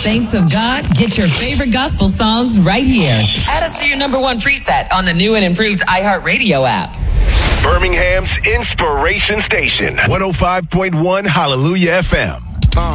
saints of God, get your favorite gospel songs right here. Add us to your number one preset on the new and improved iHeartRadio app. Birmingham's Inspiration Station, 105.1 Hallelujah FM.